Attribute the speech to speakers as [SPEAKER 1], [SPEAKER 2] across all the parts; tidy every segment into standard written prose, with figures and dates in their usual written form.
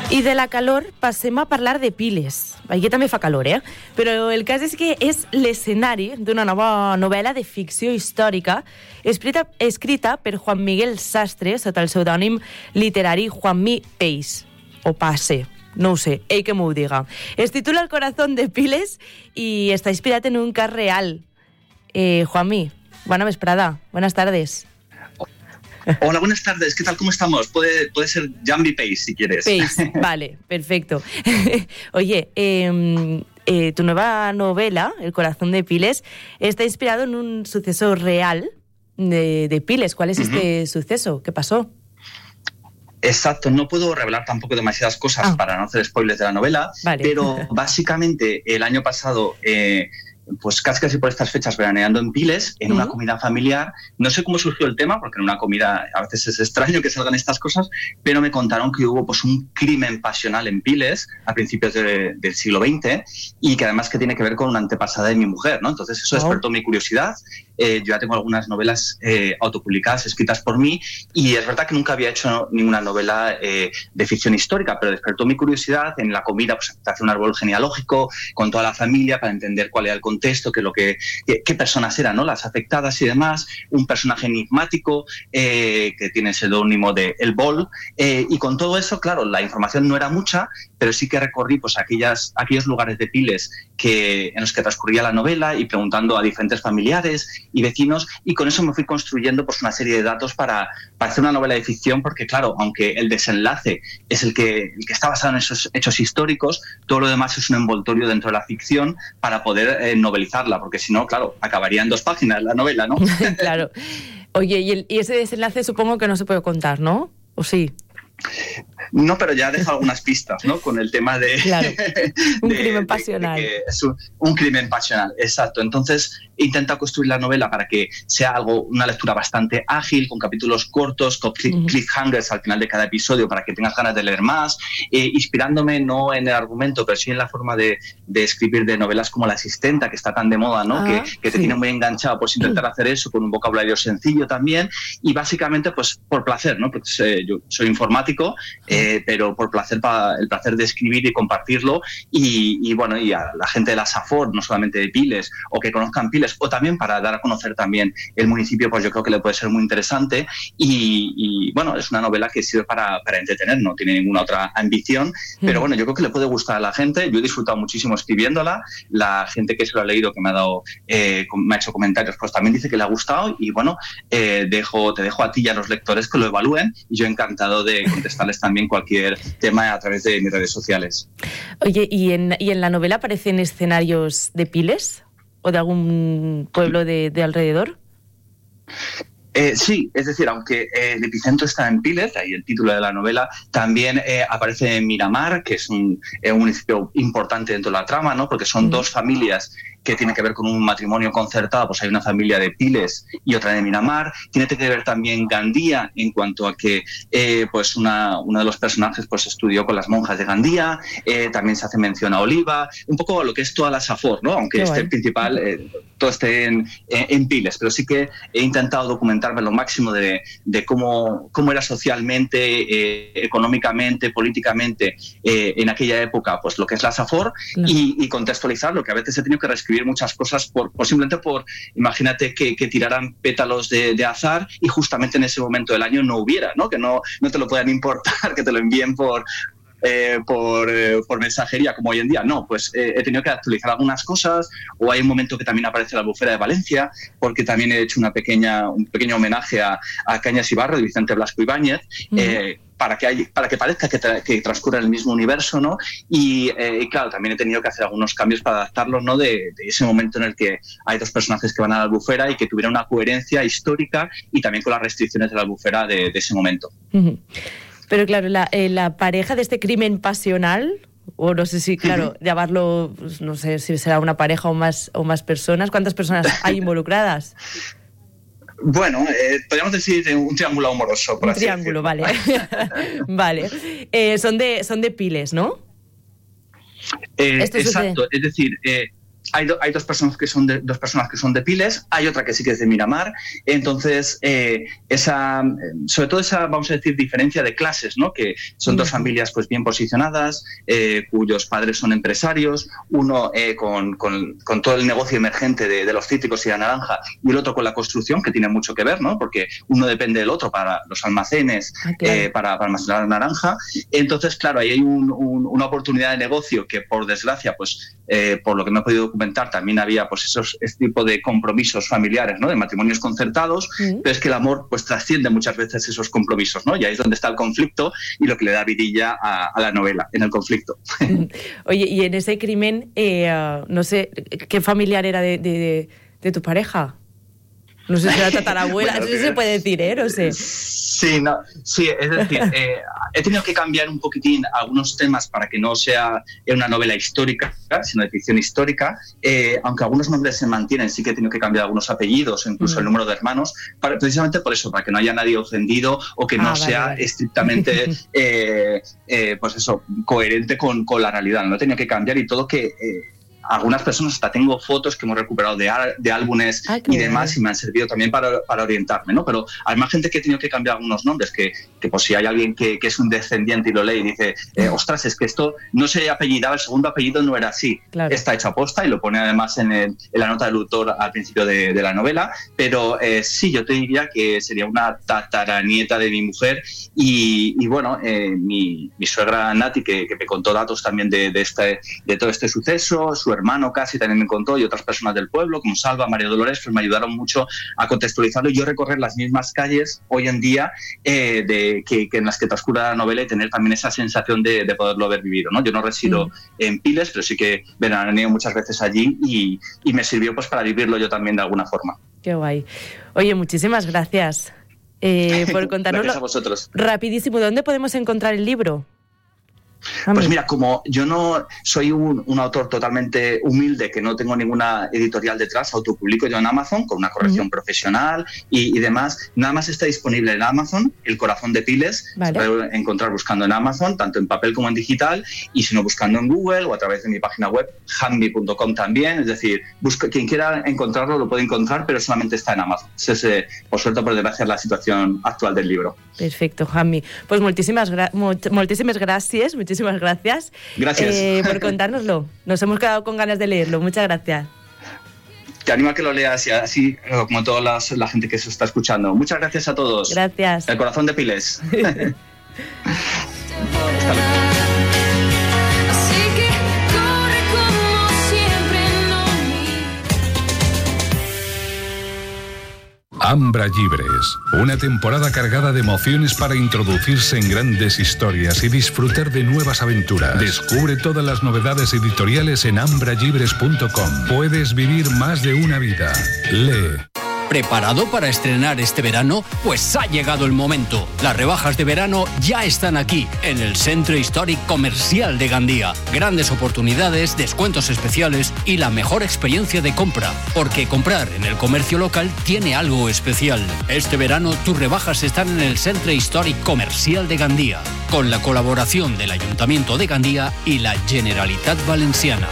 [SPEAKER 1] I de la calor passem a parlar de Piles. Aquí també fa calor, Però el cas és que és l'escenari d'una nova novel·la de ficció històrica escrita per Juan Miguel Sastre sota el pseudònim literari Juanmi Peix, o Passe, no ho sé, ell que m'ho diga. Es titula El corazón de Piles i està inspirat en un cas real. Juanmi, bona vesprada, buenas tardes.
[SPEAKER 2] Hola, buenas tardes. ¿Qué tal? ¿Cómo estamos? Puede ser Jambi Pace, si quieres.
[SPEAKER 1] Pace, vale, perfecto. Oye, tu nueva novela, El corazón de Piles, está inspirado en un suceso real de Piles. ¿Cuál es este suceso? ¿Qué pasó?
[SPEAKER 2] Exacto, no puedo revelar tampoco demasiadas cosas para no hacer spoilers de la novela, vale. Pero básicamente el año pasado... pues casi por estas fechas veraneando en Piles, en una comida familiar. No sé cómo surgió el tema, porque en una comida a veces es extraño que salgan estas cosas, pero me contaron que hubo pues un crimen pasional en Piles a principios del siglo XX y que además que tiene que ver con una antepasada de mi mujer, ¿no? Entonces eso despertó mi curiosidad. Yo ya tengo algunas novelas autopublicadas, escritas por mí, y es verdad que nunca había hecho ninguna novela de ficción histórica, pero despertó mi curiosidad. En la comida pues hace un árbol genealógico con toda la familia para entender cuál era el contexto, qué personas eran, ¿no? Las afectadas y demás, un personaje enigmático que tiene el seudónimo de El Bol, y con todo eso, claro, la información no era mucha, pero sí que recorrí pues aquellos lugares de Piles en los que transcurría la novela y preguntando a diferentes familiares y vecinos, y con eso me fui construyendo pues una serie de datos para hacer una novela de ficción, porque claro, aunque el desenlace es el que está basado en esos hechos históricos, todo lo demás es un envoltorio dentro de la ficción para poder novelizarla, porque si no, claro, acabaría en 2 páginas la novela, ¿no?
[SPEAKER 1] Claro. Oye, y ese desenlace supongo que no se puede contar, ¿no? ¿O sí?
[SPEAKER 2] No, pero ya deja algunas pistas, ¿no? Con el tema de...
[SPEAKER 1] Claro, un crimen pasional.
[SPEAKER 2] De que es un crimen pasional, exacto. Entonces, he intentado construir la novela para que sea una lectura bastante ágil, con capítulos cortos, con cliffhangers al final de cada episodio, para que tengas ganas de leer más, inspirándome no en el argumento, pero sí en la forma de escribir de novelas como La asistenta, que está tan de moda, ¿no? Que te tiene muy enganchado, pues intentar hacer eso con un vocabulario sencillo también, y básicamente pues por placer, ¿no? Porque yo soy informático, pero por placer, el placer de escribir y compartirlo, y bueno, y a la gente de la Safor, no solamente de Piles, o que conozcan Piles, o también para dar a conocer también el municipio, pues yo creo que le puede ser muy interesante, y bueno, es una novela que sirve para entretener, no tiene ninguna otra ambición, pero bueno, yo creo que le puede gustar a la gente. Yo he disfrutado muchísimo escribiéndola, la gente que se lo ha leído, que me ha hecho comentarios, pues también dice que le ha gustado, y bueno, te dejo a ti y a los lectores que lo evalúen, y yo encantado de contestarles también cualquier tema a través de mis redes sociales.
[SPEAKER 1] Oye, ¿y en la novela aparecen escenarios de Piles o de algún pueblo de alrededor?
[SPEAKER 2] Sí, es decir, aunque el epicentro está en Piles, ahí el título de la novela, también aparece en Miramar, que es un municipio importante dentro de la trama, ¿no? Porque son 2 familias que tiene que ver con un matrimonio concertado. Pues hay una familia de Piles y otra de Miramar. Tiene que ver también Gandía, en cuanto a que pues uno de los personajes pues estudió con las monjas de Gandía. También se hace mención a Oliva, un poco lo que es toda la Safor, ¿no? Aunque el principal todo esté en Piles, pero sí que he intentado documentarme lo máximo de cómo era socialmente, económicamente, políticamente en aquella época, pues lo que es la Safor, y contextualizar lo que a veces he tenido que reescribir muchas cosas simplemente imagínate que tiraran pétalos de azar y justamente en ese momento del año no hubiera, ¿no? Que no te lo puedan importar, que te lo envíen por mensajería como hoy en día. No, pues he tenido que actualizar algunas cosas, o hay un momento que también aparece la Albufera de Valencia, porque también he hecho un pequeño homenaje a Cañas y Barro de Vicente Blasco Ibáñez, para que parezca que transcurre en el mismo universo, ¿no? Y claro, también he tenido que hacer algunos cambios para adaptarlos, ¿no? De ese momento en el que hay 2 personajes que van a la Albufera y que tuviera una coherencia histórica y también con las restricciones de la Albufera de ese momento.
[SPEAKER 1] Pero claro, la pareja de este crimen pasional, o no sé si, claro, llamarlo, pues, no sé si será una pareja o más personas. ¿Cuántas personas hay involucradas?
[SPEAKER 2] Bueno, podríamos decir un triángulo amoroso, por
[SPEAKER 1] un
[SPEAKER 2] así
[SPEAKER 1] triángulo,
[SPEAKER 2] decirlo.
[SPEAKER 1] Vale. Vale. Son de Piles, ¿no?
[SPEAKER 2] Exacto, es decir... hay dos personas que son de Piles, hay otra que sí que es de Miramar. Entonces, sobre todo esa, vamos a decir, diferencia de clases, ¿no? Que son dos familias pues bien posicionadas, cuyos padres son empresarios, uno con todo el negocio emergente de los cítricos y la naranja, y el otro con la construcción, que tiene mucho que ver, ¿no? Porque uno depende del otro para los almacenes, claro. Para almacenar la naranja. Entonces, claro, ahí hay una oportunidad de negocio que, por desgracia, pues por lo que me he podido documentar, también había pues este tipo de compromisos familiares, ¿no? De matrimonios concertados, pero es que el amor pues trasciende muchas veces esos compromisos, ¿no? Y ahí es donde está el conflicto y lo que le da vidilla a la novela, en el conflicto.
[SPEAKER 1] Oye, y en ese crimen, no sé, ¿qué familiar era de tu pareja? No sé si era tatarabuela, bueno, eso se puede decir, no sé.
[SPEAKER 2] Sí, es decir, he tenido que cambiar un poquitín algunos temas para que no sea una novela histórica, sino de ficción histórica, aunque algunos nombres se mantienen, sí que he tenido que cambiar algunos apellidos, incluso el número de hermanos, precisamente por eso, para que no haya nadie ofendido o que no sea estrictamente pues eso, coherente con la realidad. No he tenido que cambiar y todo que... algunas personas hasta tengo fotos que hemos recuperado de álbumes y demás, y me han servido también para orientarme, ¿no? Pero hay más gente que he tenido que cambiar algunos nombres, que pues si hay alguien que es un descendiente y lo lee y dice, ostras, es que esto no se apellidaba, el segundo apellido no era así, claro. Está hecho a posta, y lo pone además en la nota del autor al principio de la novela, pero sí, yo te diría que sería una tataranieta de mi mujer, y bueno, mi suegra Nati, que me contó datos también de todo este suceso, su hermano casi también me contó, y otras personas del pueblo, como Salva, María Dolores, pues me ayudaron mucho a contextualizarlo, y yo recorrer las mismas calles hoy en día que en las que transcurre la novela, y tener también esa sensación de poderlo haber vivido, ¿no? Yo no resido en Piles, pero sí que veraneo muchas veces allí, y me sirvió pues para vivirlo yo también de alguna forma.
[SPEAKER 1] Qué guay. Oye, muchísimas gracias por contarnos.
[SPEAKER 2] Gracias a vosotros.
[SPEAKER 1] Rapidísimo, ¿dónde podemos encontrar el libro?
[SPEAKER 2] Pues mira, como yo no soy un autor totalmente humilde, que no tengo ninguna editorial detrás, autopublico yo en Amazon con una corrección profesional y demás. Nada más está disponible en Amazon, El corazón de Piles. Vale. Se puede encontrar buscando en Amazon, tanto en papel como en digital, y si no, buscando en Google o a través de mi página web, hanmi.com también. Es decir, quien quiera encontrarlo lo puede encontrar, pero solamente está en Amazon. Es, por suerte, por desgracia, la situación actual del libro.
[SPEAKER 1] Perfecto, Hanmi. Pues muchísimas gracias. Muchísimas gracias.
[SPEAKER 2] Gracias.
[SPEAKER 1] Por contárnoslo. Nos hemos quedado con ganas de leerlo. Muchas gracias.
[SPEAKER 2] Te animo a que lo leas, y así como toda la gente que se está escuchando. Muchas gracias a todos.
[SPEAKER 1] Gracias.
[SPEAKER 2] El corazón de Piles.
[SPEAKER 3] Ambra Llibres, una temporada cargada de emociones para introducirse en grandes historias y disfrutar de nuevas aventuras. Descubre todas las novedades editoriales en ambrallibres.com. Puedes vivir más de una vida. Lee.
[SPEAKER 4] ¿Preparado para estrenar este verano? Pues ha llegado el momento. Las rebajas de verano ya están aquí, en el Centre Històric Comercial de Gandía. Grandes oportunidades, descuentos especiales y la mejor experiencia de compra. Porque comprar en el comercio local tiene algo especial. Este verano tus rebajas están en el Centre Històric Comercial de Gandía, con la colaboración del Ayuntamiento de Gandía y la Generalitat Valenciana.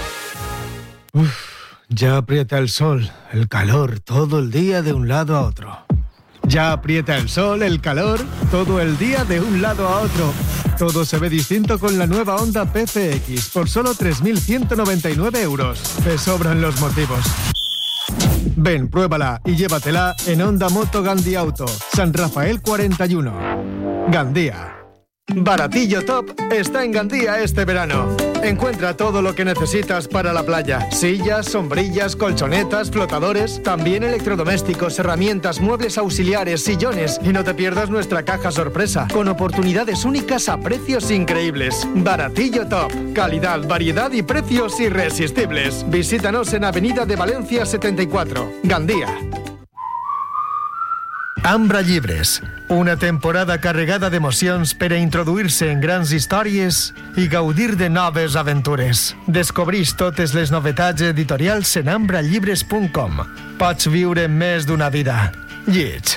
[SPEAKER 5] Ya aprieta el sol, el calor, todo el día de un lado a otro. Ya aprieta el sol, el calor, todo el día de un lado a otro. Todo se ve distinto con la nueva Honda PCX por solo 3.199 euros. Te sobran los motivos. Ven, pruébala y llévatela en Honda Moto Gandía Auto, San Rafael 41. Gandía. Baratillo Top está en Gandía este verano. Encuentra todo lo que necesitas para la playa: sillas, sombrillas, colchonetas, flotadores, también electrodomésticos, herramientas, muebles auxiliares, sillones. Y no te pierdas nuestra caja sorpresa, con oportunidades únicas a precios increíbles. Baratillo Top, calidad, variedad y precios irresistibles. Visítanos en Avenida de Valencia 74, Gandía. Ambra Llibres, una temporada carregada d'emocions per a introduir-se en grans històries i gaudir de noves aventures. Descobreix totes les novetats editorials en ambrallibres.com. Pots viure més d'una vida. Lleig.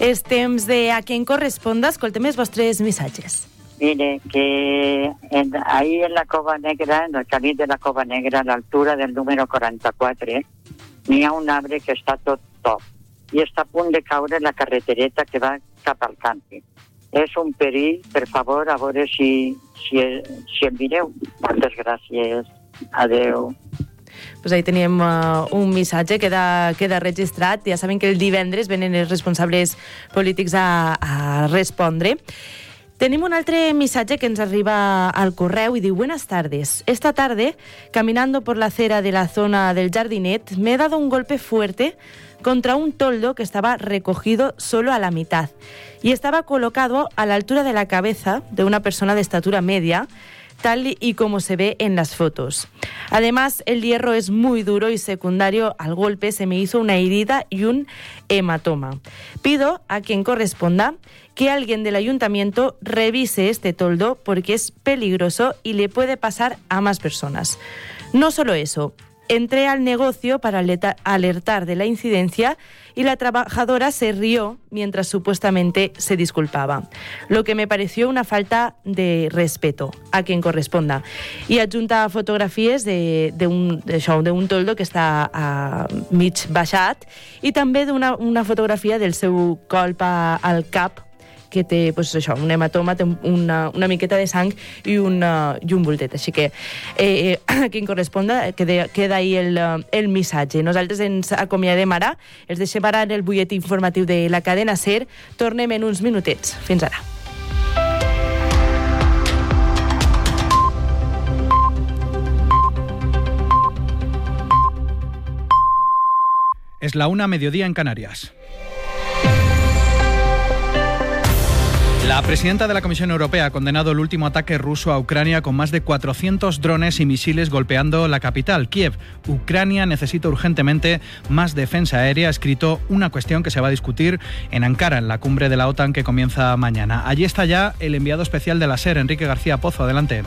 [SPEAKER 1] És temps de A qui en corresponda. Escoltem els vostres missatges.
[SPEAKER 6] Mire, que ahí en la Cova Negra, en el camí de la Cova Negra, a l'altura del número 44, n'hi ha un arbre que està tot top i està a punt de caure la carretereta que va cap al càmping. És un perill, per favor, a veure si em mireu. Moltes gràcies. Adeu.
[SPEAKER 1] Pues ahí teníem un missatge, queda registrat. Ja saben que el divendres venen els responsables polítics a respondre. Tenim un altre missatge que ens arriba al correu y diu: buenas tardes. Esta tarde, caminando por la acera de la zona del Jardinet, me he dado un golpe fuerte contra un toldo que estaba recogido solo a la mitad y estaba colocado a la altura de la cabeza de una persona de estatura media, tal y como se ve en las fotos. Además, el hierro es muy duro y secundario al golpe se me hizo una herida y un hematoma. Pido a quien corresponda que alguien del ayuntamiento revise este toldo porque es peligroso y le puede pasar a más personas. No solo eso, entré al negocio para alertar de la incidencia y la trabajadora se rió mientras supuestamente se disculpaba, lo que me pareció una falta de respeto a quien corresponda. I adjunta fotografies d'un toldo que està mig baixat i també una fotografia del seu colp al cap, que té pues, això, un hematoma, té una miqueta de sang i un voltet. Així que a qui corresponda queda ahí el missatge. Nosaltres ens acomiadem ara, els deixem ara en el butlletí informatiu de la cadena SER. Tornem en uns minutets. Fins ara.
[SPEAKER 7] Es la 1:00 mediodía en Canarias. La presidenta de la Comisión Europea ha condenado el último ataque ruso a Ucrania con más de 400 drones y misiles golpeando la capital, Kiev. Ucrania necesita urgentemente más defensa aérea, ha escrito una cuestión que se va a discutir en Ankara, en la cumbre de la OTAN que comienza mañana. Allí está ya el enviado especial de la SER, Enrique García Pozo. Adelante.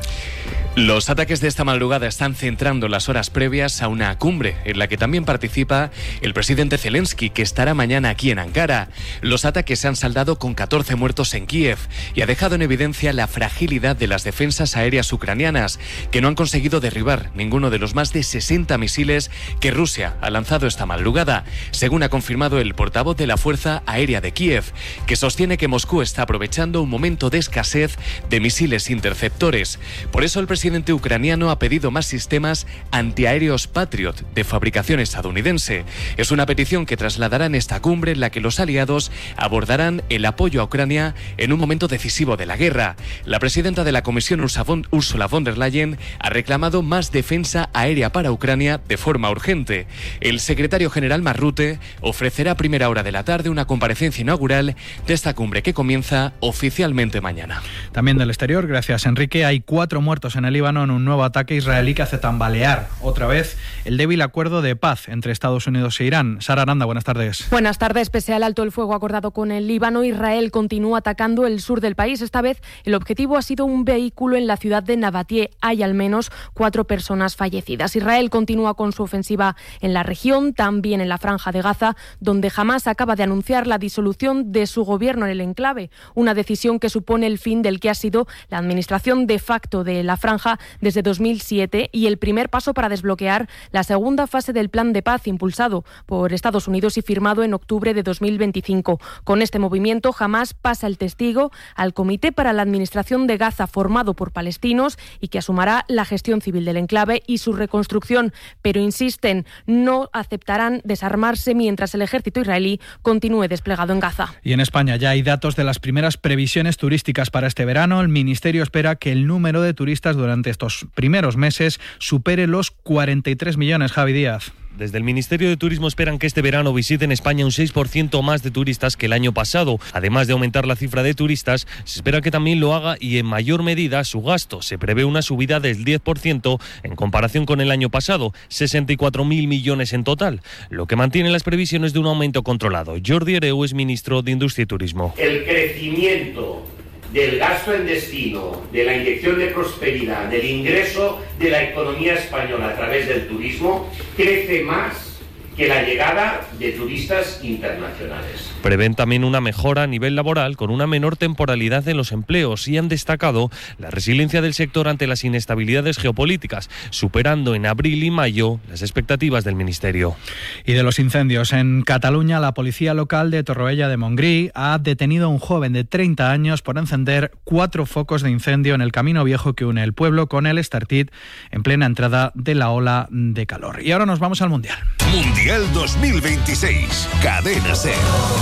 [SPEAKER 8] Los ataques de esta madrugada están centrando las horas previas a una cumbre en la que también participa el presidente Zelensky, que estará mañana aquí en Ankara. Los ataques se han saldado con 14 muertos en Kiev y ha dejado en evidencia la fragilidad de las defensas aéreas ucranianas, que no han conseguido derribar ninguno de los más de 60 misiles que Rusia ha lanzado esta madrugada, según ha confirmado el portavoz de la Fuerza Aérea de Kiev, que sostiene que Moscú está aprovechando un momento de escasez de misiles interceptores. Por eso el presidente ucraniano ha pedido más sistemas antiaéreos Patriot de fabricación estadounidense. Es una petición que trasladará en esta cumbre en la que los aliados abordarán el apoyo a Ucrania en un momento decisivo de la guerra. La presidenta de la Comisión, Ursula von der Leyen, ha reclamado más defensa aérea para Ucrania de forma urgente. El secretario general Marrute ofrecerá a primera hora de la tarde una comparecencia inaugural de esta cumbre que comienza oficialmente mañana.
[SPEAKER 7] También del exterior, gracias Enrique, hay 4 muertos en el Líbano en un nuevo ataque israelí que hace tambalear otra vez el débil acuerdo de paz entre Estados Unidos e Irán. Sara Aranda, buenas tardes.
[SPEAKER 9] Buenas tardes. Pese al alto el fuego acordado con el Líbano, Israel continúa atacando el sur del país. Esta vez el objetivo ha sido un vehículo en la ciudad de Nabatie. Hay al menos 4 personas fallecidas. Israel continúa con su ofensiva en la región, también en la Franja de Gaza, donde Hamás acaba de anunciar la disolución de su gobierno en el enclave, una decisión que supone el fin del que ha sido la administración de facto de la Franja desde 2007 y el primer paso para desbloquear la segunda fase del plan de paz impulsado por Estados Unidos y firmado en octubre de 2025. Con este movimiento, Hamás pasa el testigo al Comité para la Administración de Gaza, formado por palestinos y que asumirá la gestión civil del enclave y su reconstrucción, pero insisten, no aceptarán desarmarse mientras el ejército israelí continúe desplegado en Gaza.
[SPEAKER 7] Y en España ya hay datos de las primeras previsiones turísticas para este verano. El Ministerio espera que el número de turistas durante estos primeros meses supere los 43 millones, Javi Díaz.
[SPEAKER 10] Desde el Ministerio de Turismo esperan que este verano visiten España un 6% más de turistas que el año pasado. Además de aumentar la cifra de turistas, se espera que también lo haga y en mayor medida su gasto. Se prevé una subida del 10% en comparación con el año pasado, 64.000 millones en total, lo que mantiene las previsiones de un aumento controlado. Jordi Hereu es ministro de Industria y Turismo.
[SPEAKER 11] El crecimiento del gasto en destino, de la inyección de prosperidad, del ingreso de la economía española a través del turismo, crece más que la llegada de turistas internacionales.
[SPEAKER 10] Prevén también una mejora a nivel laboral con una menor temporalidad en los empleos y han destacado la resiliencia del sector ante las inestabilidades geopolíticas, superando en abril y mayo las expectativas del Ministerio.
[SPEAKER 7] Y de los incendios en Cataluña, la policía local de Torroella de Montgrí ha detenido a un joven de 30 años por encender 4 focos de incendio en el camino viejo que une el pueblo con el Estartit en plena entrada de la ola de calor. Y ahora nos vamos al Mundial.
[SPEAKER 12] Mundial 2026, Cadena SER.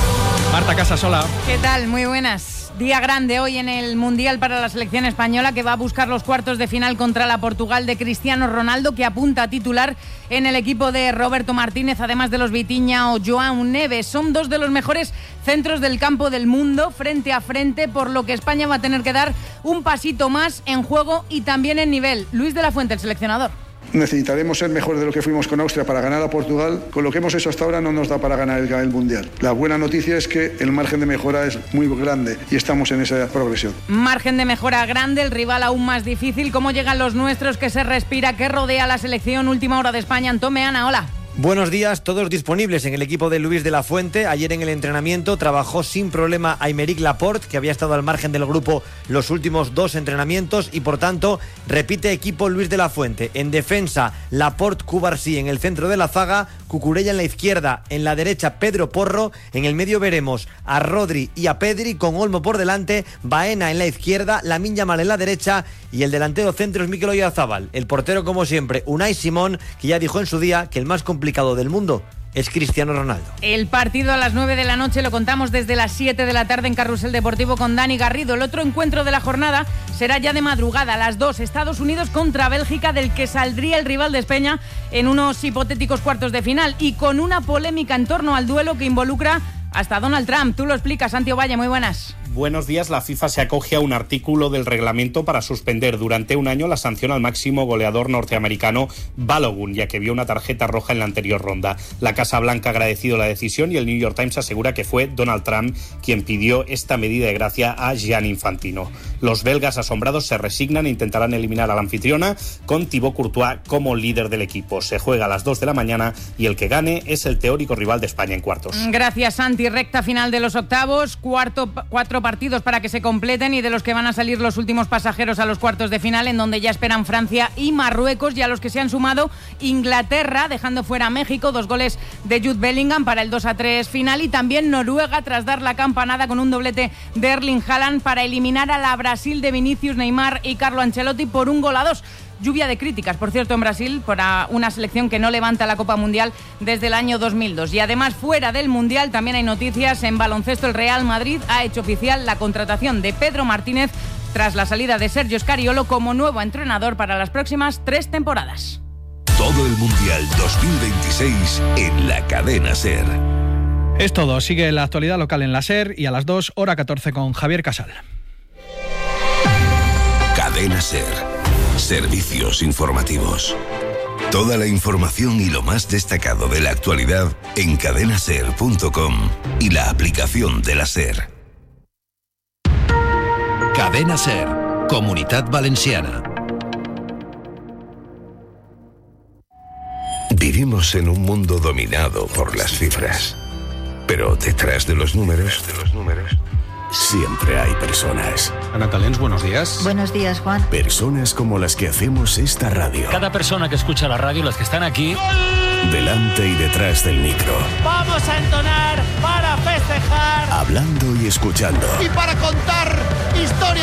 [SPEAKER 7] Marta Casasola.
[SPEAKER 13] ¿Qué tal? Muy buenas. Día grande hoy en el Mundial para la selección española, que va a buscar los cuartos de final contra la Portugal de Cristiano Ronaldo, que apunta a titular en el equipo de Roberto Martínez, además de los Vitinha o João Neves. Son 2 de los mejores centros del campo del mundo, frente a frente, por lo que España va a tener que dar un pasito más en juego y también en nivel. Luis de la Fuente, el seleccionador.
[SPEAKER 14] Necesitaremos ser mejores de lo que fuimos con Austria para ganar a Portugal. Con lo que hemos hecho hasta ahora no nos da para ganar el Mundial. La buena noticia es que el margen de mejora es muy grande y estamos en esa progresión.
[SPEAKER 13] Margen de mejora grande, el rival aún más difícil. ¿Cómo llegan los nuestros? ¿Qué se respira? ¿Qué rodea la selección? Última hora de España. Antón Meana, hola.
[SPEAKER 15] Buenos días, todos disponibles en el equipo de Luis de la Fuente. Ayer en el entrenamiento trabajó sin problema Aymeric Laporte, que había estado al margen del grupo los últimos 2 entrenamientos y por tanto repite equipo Luis de la Fuente. En defensa, Laporte, Cubarsí en el centro de la zaga, Cucurella en la izquierda, en la derecha Pedro Porro, en el medio veremos a Rodri y a Pedri con Olmo por delante, Baena en la izquierda, Lamine Yamal en la derecha y el delantero centro es Mikel Oyarzabal. El portero, como siempre, Unai Simón, que ya dijo en su día que el más complicado del mundo es Cristiano Ronaldo.
[SPEAKER 13] El partido a las 9 de la noche lo contamos desde las 7 de la tarde en Carrusel Deportivo con Dani Garrido. El otro encuentro de la jornada será ya de madrugada, a las 2, Estados Unidos contra Bélgica, del que saldría el rival de España en unos hipotéticos cuartos de final y con una polémica en torno al duelo que involucra hasta Donald Trump. Tú lo explicas, Santi Ovalle, muy buenas.
[SPEAKER 16] Buenos días. La FIFA se acoge a un artículo del reglamento para suspender durante un año la sanción al máximo goleador norteamericano Balogun, ya que vio una tarjeta roja en la anterior ronda. La Casa Blanca ha agradecido la decisión y el New York Times asegura que fue Donald Trump quien pidió esta medida de gracia a Gianni Infantino. Los belgas asombrados se resignan e intentarán eliminar a la anfitriona con Thibaut Courtois como líder del equipo. Se juega a las 2 de la mañana y el que gane es el teórico rival de España en cuartos.
[SPEAKER 13] Gracias, Santi. Recta final de los octavos, 4 partidos para que se completen y de los que van a salir los últimos pasajeros a los cuartos de final, en donde ya esperan Francia y Marruecos, y a los que se han sumado Inglaterra, dejando fuera a México, 2 goles de Jude Bellingham para el 2-3 final, y también Noruega tras dar la campanada con un doblete de Erling Haaland para eliminar a la Brasil de Vinicius, Neymar y Carlo Ancelotti por 1-2. Lluvia de críticas, por cierto, en Brasil, para una selección que no levanta la Copa Mundial desde el año 2002. Y además, fuera del Mundial, también hay noticias. En baloncesto, el Real Madrid ha hecho oficial la contratación de Pedro Martínez tras la salida de Sergio Scariolo como nuevo entrenador para las próximas 3 temporadas.
[SPEAKER 12] Todo el Mundial 2026 en la Cadena SER.
[SPEAKER 7] Es todo. Sigue la actualidad local en la SER y a las 2, hora 14 con Javier Casal.
[SPEAKER 12] Cadena SER. Servicios informativos. Toda la información y lo más destacado de la actualidad en cadenaser.com y la aplicación de la SER.
[SPEAKER 17] Cadena SER, Comunitat Valenciana.
[SPEAKER 12] Vivimos en un mundo dominado por las cifras. Pero detrás de los números, siempre hay personas.
[SPEAKER 18] Ana Talens, buenos días.
[SPEAKER 19] Buenos días, Juan.
[SPEAKER 12] Personas como las que hacemos esta radio.
[SPEAKER 20] Cada persona que escucha la radio, las que están aquí,
[SPEAKER 12] delante y detrás del micro.
[SPEAKER 21] Vamos a entonar para festejar.
[SPEAKER 12] Hablando y escuchando.
[SPEAKER 21] Y para contar historias.